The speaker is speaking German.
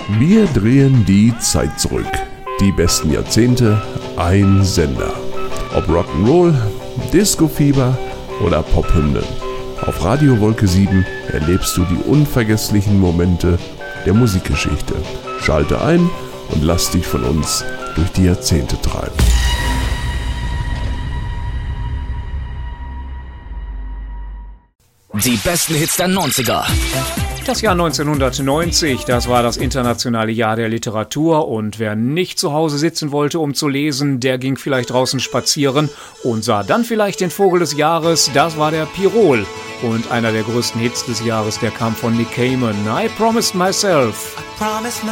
Wir drehen die Zeit zurück. Die besten Jahrzehnte, ein Sender. Ob Rock'n'Roll, Disco-Fieber oder Pophymnen. Auf Radio Wolke 7 erlebst du die unvergesslichen Momente der Musikgeschichte. Schalte ein und lass dich von uns durch die Jahrzehnte treiben. Die besten Hits der 90er. Das Jahr 1990, das war das internationale Jahr der Literatur, und wer nicht zu Hause sitzen wollte, um zu lesen, der ging vielleicht draußen spazieren und sah dann vielleicht den Vogel des Jahres, das war der Pirol. Und einer der größten Hits des Jahres, der kam von Nick Cayman, I Promised Myself.